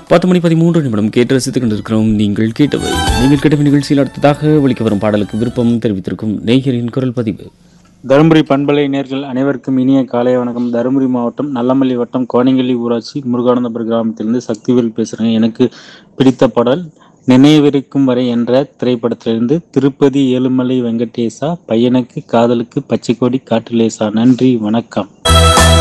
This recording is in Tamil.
10:13 கேட்டு ரசித்துக் கொண்டிருக்கிறோம். நீங்கள் கேட்ட நிகழ்ச்சியில் அடுத்ததாக ஒலிக்க வரும் பாடலுக்கு விருப்பம் தெரிவித்திருக்கும் நேயரின் குரல் பதிவு. தருமபுரி பண்பலை நேர்கள் அனைவருக்கும் இனிய காலை வணக்கம். தருமபுரி மாவட்டம் நல்லமல்லி வட்டம் கோணங்கல்லி ஊராட்சி முருகானந்தபுரம் கிராமத்திலிருந்து சக்திவேல் பேசுகிறேன். எனக்கு பிடித்த பாடல் நினைவிருக்கும் வரை என்ற திரைப்படத்திலிருந்து திருப்பதி ஏழுமலை வெங்கடேசா பையனுக்கு காதலுக்கு பச்சைக்கொடி காட்டுலேசா. நன்றி, வணக்கம்.